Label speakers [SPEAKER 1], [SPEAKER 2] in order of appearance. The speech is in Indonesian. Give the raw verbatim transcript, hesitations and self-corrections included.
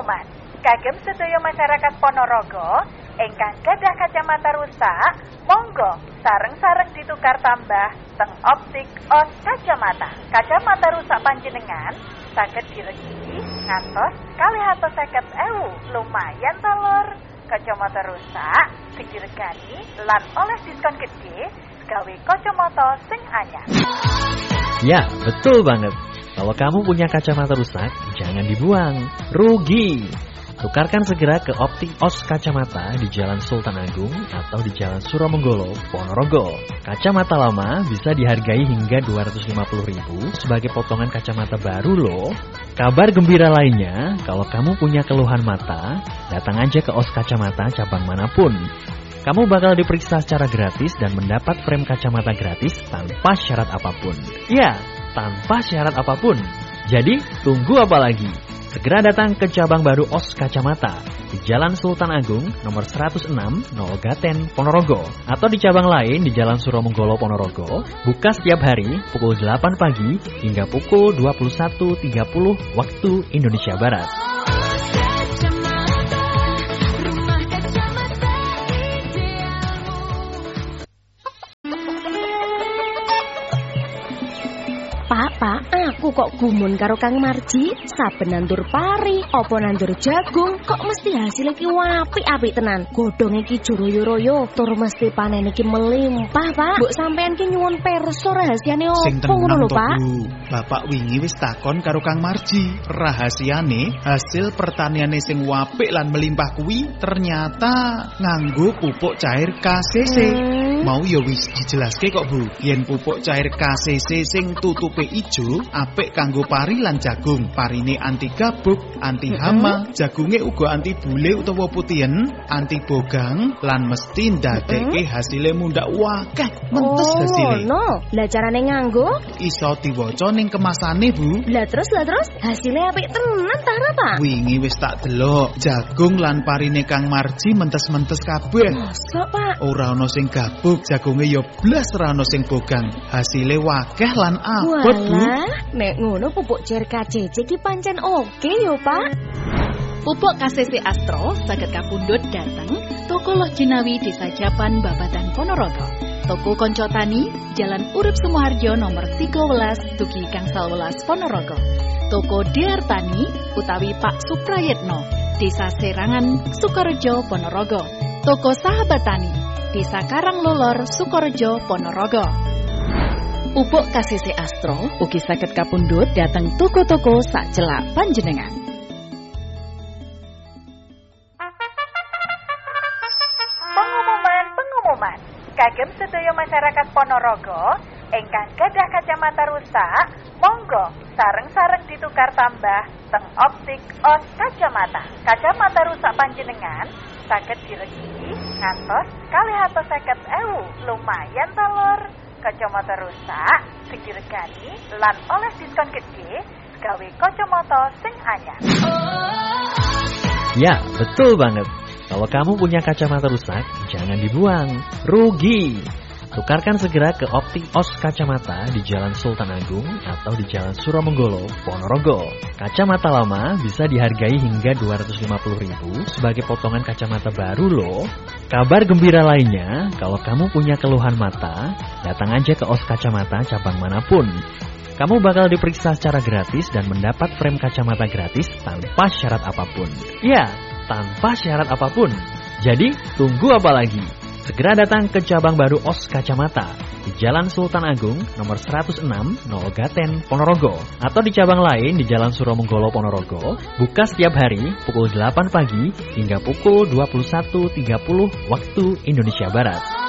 [SPEAKER 1] Pengumuman kagem sedaya masyarakat Ponorogo ingkang gadah kacamata rusak, monggo sareng-sareng ditukar tambah teng optik os kacamata. Kacamata rusak panjenengan saged diregi ngantos kalih atus seket ewu. Lumayan ta lur. Kacamata rusak sing diregani lan oleh diskon gede gawe kacamata sing anyar.
[SPEAKER 2] Ya, betul banget. Kalau kamu punya kacamata rusak, jangan dibuang. Rugi. Tukarkan segera ke Optik Os Kacamata di Jalan Sultan Agung atau di Jalan Suromenggolo, Ponorogo. Kacamata lama bisa dihargai hingga dua ratus lima puluh ribu sebagai potongan kacamata baru loh. Kabar gembira lainnya, kalau kamu punya keluhan mata, datang aja ke Os Kacamata cabang manapun. Kamu bakal diperiksa secara gratis dan mendapat frame kacamata gratis tanpa syarat apapun. Ya, tanpa syarat apapun. Jadi, tunggu apa lagi? Segera datang ke cabang baru Os Kacamata di Jalan Sultan Agung nomor seratus enam nol Gaten, Ponorogo. Atau di cabang lain di Jalan Suromenggolo, Ponorogo. Buka setiap hari pukul delapan pagi hingga pukul dua puluh satu tiga puluh waktu Indonesia Barat.
[SPEAKER 3] Pak, Pak, aku kok gumun karo Kang Marji. Saben nandur pari, apa nandur jagung, kok mesti hasil iki apik-apik tenan. Godhong iki royo-royo, tur mesti panen iki melimpah, Pak. Mbok sampean ki nyuwun pirsa rahasiane opo ngono lho, Pak?
[SPEAKER 4] Bapak wingi wis takon karo Kang Marji. Rahasiane hasil pertaniane sing apik lan melimpah kuwi ternyata nganggo pupuk cair K C C. Hmm. Mau ya wis dijelaske kok, Bu. Yen pupuk cair K C C sing tutupe ijo apik kanggo pari lan jagung. Parine anti gabuk, anti hama, mm-hmm. jagunge uga anti bule utawa putihen, anti bogang lan mesti ndadekake mm-hmm. hasile mundhak wakeh mentes
[SPEAKER 3] oh,
[SPEAKER 4] hasile.
[SPEAKER 3] Oh, no. Lah carane nganggo?
[SPEAKER 4] Iso diwaca ning kemasane, Bu.
[SPEAKER 3] Lah terus lah terus hasile apik tenan ta, Pak?
[SPEAKER 4] Wingi wis tak delok, jagung lan parine Kang Marji mentes-mentes kabeh.
[SPEAKER 3] Mosok, Pak?
[SPEAKER 4] Ora ana sing gabuk, jagunge ya blas ora ana sing bogang. Hasile wakeh lan apik.
[SPEAKER 3] Walah, nek ngono pupuk cair K C C ki pancen oke yo, Pak.
[SPEAKER 5] Pupuk K C C Astro saged kapundhut dateng Toko Loh Jinawi Desa Japan Babatan Ponorogo. Toko Konco Tani, Jalan Urip Sumoharjo nomor tiga belas Dugi Gangsal welas Ponorogo. Toko Dear Tani utawi Pak Suprayetno, Desa Serangan, Sukorejo, Ponorogo. Toko Sahabat Tani, Desa Karanglolor, Sukorejo, Ponorogo. Pupuk K C C Astro ugi saged kapundhut dhateng toko-toko sacelak panjenengan.
[SPEAKER 1] Pengumuman-pengumuman kagem sedaya masyarakat Ponorogo ingkang gadah kacamata rusak, monggo sareng-sareng ditukar tambah teng Optik Os Kacamata. Kacamata rusak panjenengan saged diregi ngantos kalih atus seket ewu. Lumayan ta lur. Kacamata rusak sing diregani lan oleh diskon gede gawe kacamata sing anyar.
[SPEAKER 2] Ya, betul banget. Kalau kamu punya kacamata rusak, jangan dibuang. Rugi. Tukarkan segera ke Optik Os Kacamata di Jalan Sultan Agung atau di Jalan Suromenggolo, Ponorogo. Kacamata lama bisa dihargai hingga dua ratus lima puluh ribu sebagai potongan kacamata baru loh. Kabar gembira lainnya, kalau kamu punya keluhan mata, datang aja ke Os Kacamata cabang manapun. Kamu bakal diperiksa secara gratis dan mendapat frame kacamata gratis tanpa syarat apapun. Ya, tanpa syarat apapun. Jadi, tunggu apa lagi? Segera datang ke cabang baru Os Kacamata di Jalan Sultan Agung nomor seratus enam nol Gaten, Ponorogo. Atau di cabang lain di Jalan Suromenggolo, Ponorogo. Buka setiap hari pukul delapan pagi hingga pukul dua puluh satu tiga puluh waktu Indonesia Barat.